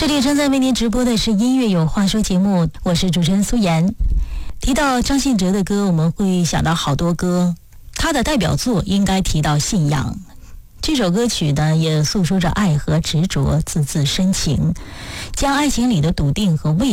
这里正在为您直播的是音乐有话说节目，我是主持人苏妍。提到张信哲的歌，我们会想到好多歌，他的代表作应该提到《信仰》。这首歌曲呢，也诉说着爱和执着，字字深情，将爱情里的笃定和未